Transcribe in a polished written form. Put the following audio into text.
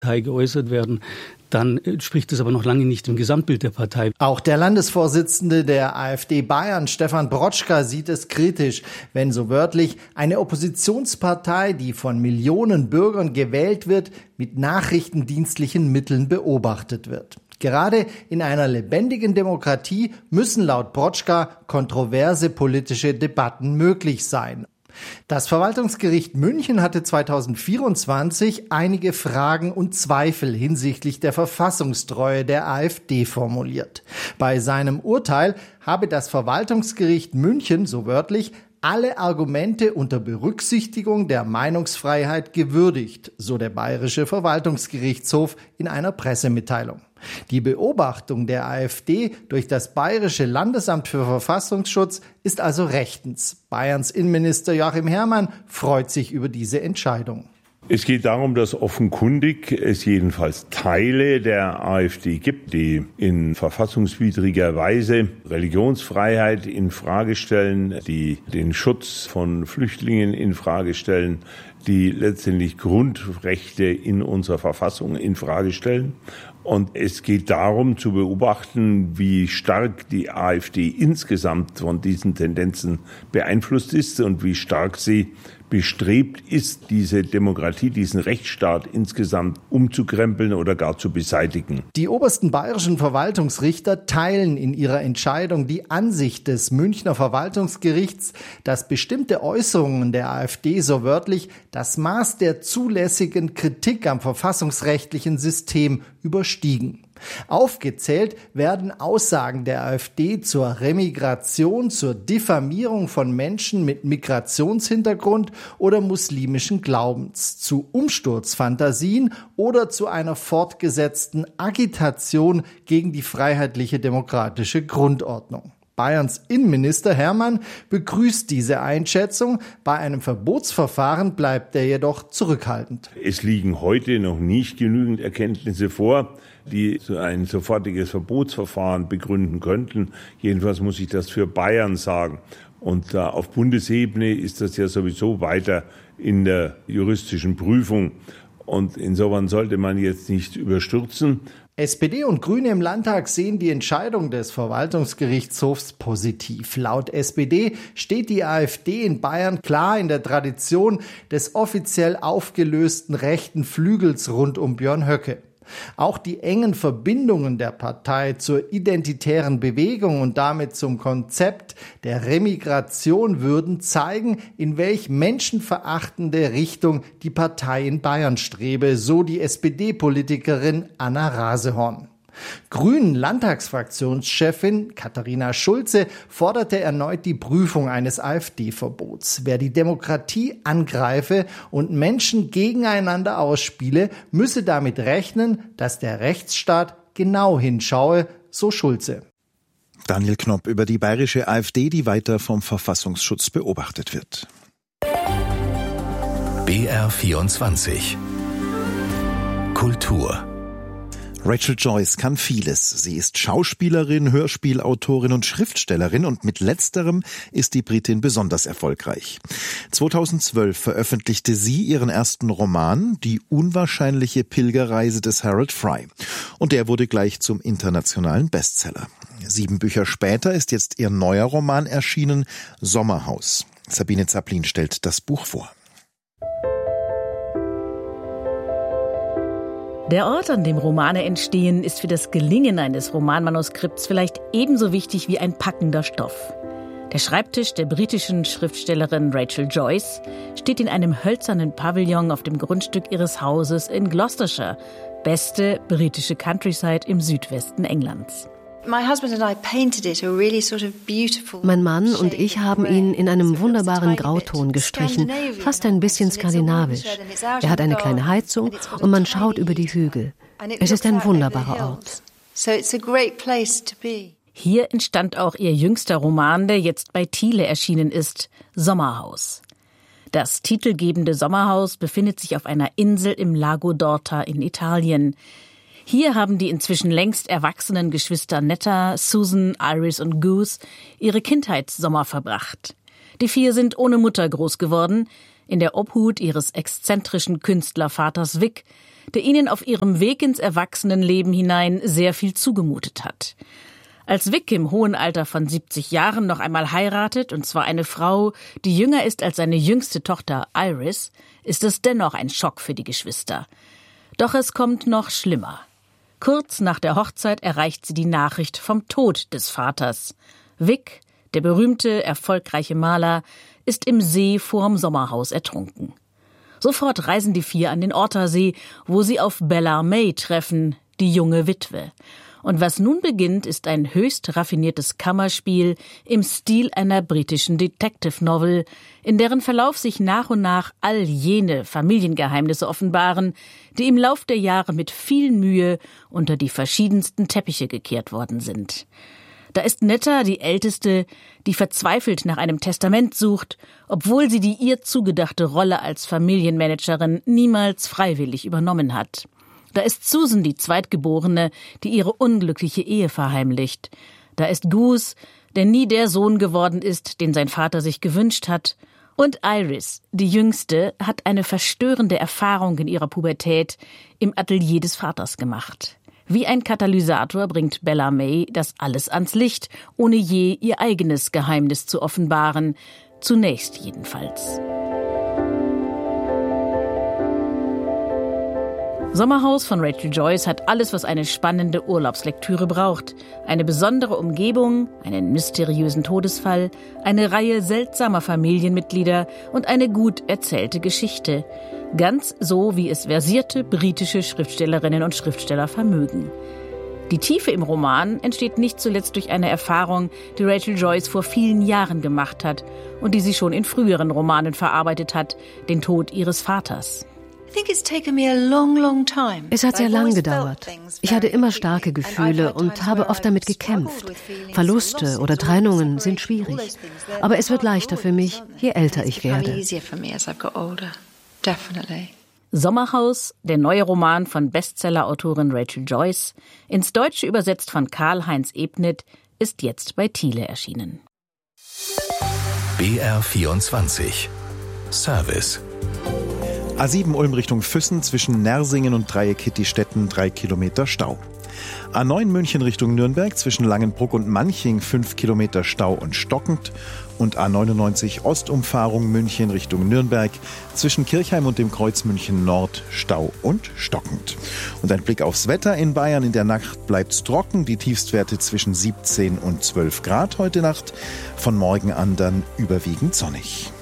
Partei geäußert werden, dann spricht es aber noch lange nicht im Gesamtbild der Partei. Auch der Landesvorsitzende der AfD Bayern, Stefan Brotschka, sieht es kritisch, wenn so wörtlich eine Oppositionspartei, die von Millionen Bürgern gewählt wird, mit nachrichtendienstlichen Mitteln beobachtet wird. Gerade in einer lebendigen Demokratie müssen laut Brotschka kontroverse politische Debatten möglich sein. Das Verwaltungsgericht München hatte 2024 einige Fragen und Zweifel hinsichtlich der Verfassungstreue der AfD formuliert. Bei seinem Urteil habe das Verwaltungsgericht München, so wörtlich, alle Argumente unter Berücksichtigung der Meinungsfreiheit gewürdigt, so der Bayerische Verwaltungsgerichtshof in einer Pressemitteilung. Die Beobachtung der AfD durch das Bayerische Landesamt für Verfassungsschutz ist also rechtens. Bayerns Innenminister Joachim Herrmann freut sich über diese Entscheidung. Es geht darum, dass offenkundig es jedenfalls Teile der AfD gibt, die in verfassungswidriger Weise Religionsfreiheit in Frage stellen, die den Schutz von Flüchtlingen in Frage stellen, die letztendlich Grundrechte in unserer Verfassung in Frage stellen. Und es geht darum zu beobachten, wie stark die AfD insgesamt von diesen Tendenzen beeinflusst ist und wie stark sie bestrebt ist, diese Demokratie, diesen Rechtsstaat insgesamt umzukrempeln oder gar zu beseitigen. Die obersten bayerischen Verwaltungsrichter teilen in ihrer Entscheidung die Ansicht des Münchner Verwaltungsgerichts, dass bestimmte Äußerungen der AfD so wörtlich das Maß der zulässigen Kritik am verfassungsrechtlichen System überstiegen. Aufgezählt werden Aussagen der AfD zur Remigration, zur Diffamierung von Menschen mit Migrationshintergrund oder muslimischen Glaubens, zu Umsturzfantasien oder zu einer fortgesetzten Agitation gegen die freiheitliche demokratische Grundordnung. Bayerns Innenminister Herrmann begrüßt diese Einschätzung. Bei einem Verbotsverfahren bleibt er jedoch zurückhaltend. Es liegen heute noch nicht genügend Erkenntnisse vor, die ein sofortiges Verbotsverfahren begründen könnten. Jedenfalls muss ich das für Bayern sagen. Und auf Bundesebene ist das ja sowieso weiter in der juristischen Prüfung. Und insofern sollte man jetzt nicht überstürzen. SPD und Grüne im Landtag sehen die Entscheidung des Verwaltungsgerichtshofs positiv. Laut SPD steht die AfD in Bayern klar in der Tradition des offiziell aufgelösten rechten Flügels rund um Björn Höcke. Auch die engen Verbindungen der Partei zur identitären Bewegung und damit zum Konzept der Remigration würden zeigen, in welch menschenverachtende Richtung die Partei in Bayern strebe, so die SPD-Politikerin Anna Rasehorn. Grünen-Landtagsfraktionschefin Katharina Schulze forderte erneut die Prüfung eines AfD-Verbots. Wer die Demokratie angreife und Menschen gegeneinander ausspiele, müsse damit rechnen, dass der Rechtsstaat genau hinschaue, so Schulze. Daniel Knopp über die bayerische AfD, die weiter vom Verfassungsschutz beobachtet wird. BR24 Kultur. Rachel Joyce kann vieles. Sie ist Schauspielerin, Hörspielautorin und Schriftstellerin und mit letzterem ist die Britin besonders erfolgreich. 2012 veröffentlichte sie ihren ersten Roman, Die unwahrscheinliche Pilgerreise des Harold Fry. Und der wurde gleich zum internationalen Bestseller. 7 Bücher später ist jetzt ihr neuer Roman erschienen, Sommerhaus. Sabine Zaplin stellt das Buch vor. Der Ort, an dem Romane entstehen, ist für das Gelingen eines Romanmanuskripts vielleicht ebenso wichtig wie ein packender Stoff. Der Schreibtisch der britischen Schriftstellerin Rachel Joyce steht in einem hölzernen Pavillon auf dem Grundstück ihres Hauses in Gloucestershire, beste britische Countryside im Südwesten Englands. Mein Mann und ich haben ihn in einem wunderbaren Grauton gestrichen, fast ein bisschen skandinavisch. Er hat eine kleine Heizung und man schaut über die Hügel. Es ist ein wunderbarer Ort. Hier entstand auch ihr jüngster Roman, der jetzt bei Thiele erschienen ist, Sommerhaus. Das titelgebende Sommerhaus befindet sich auf einer Insel im Lago d'Orta in Italien. Hier haben die inzwischen längst erwachsenen Geschwister Netta, Susan, Iris und Goose ihre Kindheitssommer verbracht. Die 4 sind ohne Mutter groß geworden, in der Obhut ihres exzentrischen Künstlervaters Vic, der ihnen auf ihrem Weg ins Erwachsenenleben hinein sehr viel zugemutet hat. Als Vic im hohen Alter von 70 Jahren noch einmal heiratet, und zwar eine Frau, die jünger ist als seine jüngste Tochter Iris, ist es dennoch ein Schock für die Geschwister. Doch es kommt noch schlimmer. Kurz nach der Hochzeit erreicht sie die Nachricht vom Tod des Vaters. Vic, der berühmte, erfolgreiche Maler, ist im See vorm Sommerhaus ertrunken. Sofort reisen die 4 an den Ortersee, wo sie auf Bella May treffen, die junge Witwe. Und was nun beginnt, ist ein höchst raffiniertes Kammerspiel im Stil einer britischen Detective Novel, in deren Verlauf sich nach und nach all jene Familiengeheimnisse offenbaren, die im Lauf der Jahre mit viel Mühe unter die verschiedensten Teppiche gekehrt worden sind. Da ist Netta, die Älteste, die verzweifelt nach einem Testament sucht, obwohl sie die ihr zugedachte Rolle als Familienmanagerin niemals freiwillig übernommen hat. Da ist Susan, die Zweitgeborene, die ihre unglückliche Ehe verheimlicht. Da ist Goose, der nie der Sohn geworden ist, den sein Vater sich gewünscht hat. Und Iris, die Jüngste, hat eine verstörende Erfahrung in ihrer Pubertät im Atelier des Vaters gemacht. Wie ein Katalysator bringt Bella May das alles ans Licht, ohne je ihr eigenes Geheimnis zu offenbaren. Zunächst jedenfalls. Sommerhaus von Rachel Joyce hat alles, was eine spannende Urlaubslektüre braucht. Eine besondere Umgebung, einen mysteriösen Todesfall, eine Reihe seltsamer Familienmitglieder und eine gut erzählte Geschichte. Ganz so, wie es versierte britische Schriftstellerinnen und Schriftsteller vermögen. Die Tiefe im Roman entsteht nicht zuletzt durch eine Erfahrung, die Rachel Joyce vor vielen Jahren gemacht hat und die sie schon in früheren Romanen verarbeitet hat, den Tod ihres Vaters. Es hat sehr lang gedauert. Ich hatte immer starke Gefühle und habe oft damit gekämpft. Verluste oder Trennungen sind schwierig. Aber es wird leichter für mich, je älter ich werde. Sommerhaus, der neue Roman von Bestsellerautorin Rachel Joyce, ins Deutsche übersetzt von Karl-Heinz Ebnet, ist jetzt bei Thiele erschienen. BR24 Service. A7 Ulm Richtung Füssen zwischen Nersingen und Dreieck-Kittistetten 3 Kilometer Stau. A9 München Richtung Nürnberg zwischen Langenbruck und Manching 5 Kilometer Stau und stockend. Und A99 Ostumfahrung München Richtung Nürnberg zwischen Kirchheim und dem Kreuz München Nord Stau und stockend. Und ein Blick aufs Wetter in Bayern. In der Nacht bleibt's trocken. Die Tiefstwerte zwischen 17 und 12 Grad heute Nacht. Von morgen an dann überwiegend sonnig.